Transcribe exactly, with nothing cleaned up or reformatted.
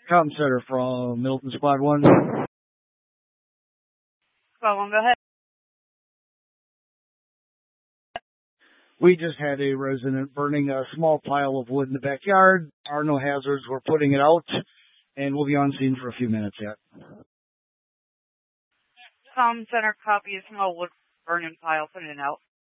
Com Center from Milton Squad one. Squad one, go ahead. We just had a resident burning a small pile of wood in the backyard. Are no hazards. We're putting it out, and we'll be on scene for a few minutes yet. Com Center, copy a small wood burning pile, putting it out.